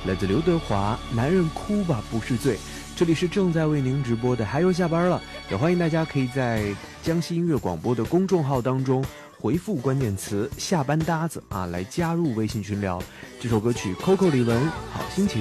来自刘德华，男人哭吧不是罪。这里是正在为您直播的还有下班了，也欢迎大家可以在江西音乐广播的公众号当中回复关键词下班搭子来加入微信群聊。这首歌曲 Coco 李玟好心情。